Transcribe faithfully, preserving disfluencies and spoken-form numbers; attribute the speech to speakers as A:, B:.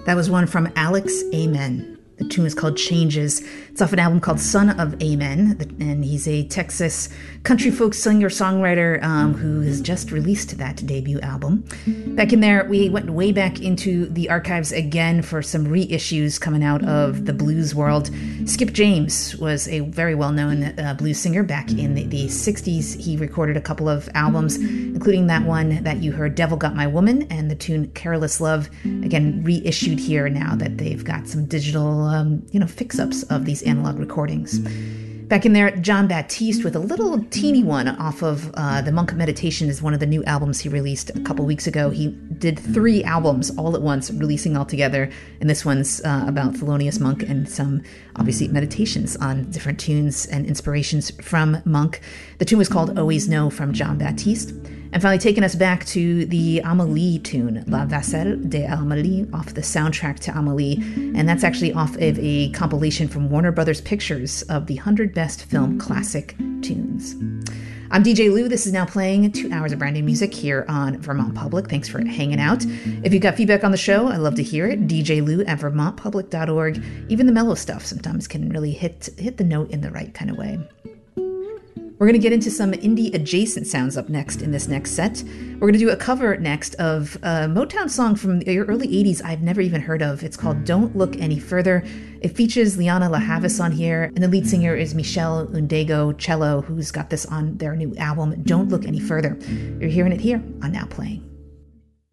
A: That was one from Alex Amen. The tune is called Changes. It's off an album called Son of Amen, and he's a Texas country folk singer-songwriter um, who has just released that debut album. Back in there, we went way back into the archives again for some reissues coming out of the blues world. Skip James was a very well-known uh, blues singer back in the, the sixties. He recorded a couple of albums, including that one that you heard, Devil Got My Woman, and the tune Careless Love, again reissued here now that they've got some digital Um, you know, fix-ups of these analog recordings. Back in there, John Baptiste with a little teeny one off of uh, The Monk Meditation is one of the new albums he released a couple weeks ago. He did three albums all at once, releasing all together, and this one's uh, about Thelonious Monk and some, obviously, meditations on different tunes and inspirations from Monk. The tune was called Always Know from John Baptiste. And finally taking us back to the Amélie tune, La Vaisselle de Amélie, off the soundtrack to Amélie. And that's actually off of a compilation from Warner Brothers Pictures of the one hundred Best Film Classic Tunes. I'm D J Lou. This is now playing two hours of brand new music here on Vermont Public. Thanks for hanging out. If you've got feedback on the show, I'd love to hear it. D J Lou at vermont public dot org. Even the mellow stuff sometimes can really hit hit the note in the right kind of way. We're going to get into some indie-adjacent sounds up next in this next set. We're going to do a cover next of a Motown song from the early eighties I've never even heard of. It's called Don't Look Any Further. It features Liana La Havas on here, and the lead singer is Michelle Undego Cello, who's got this on their new album, Don't Look Any Further. You're hearing it here on Now Playing.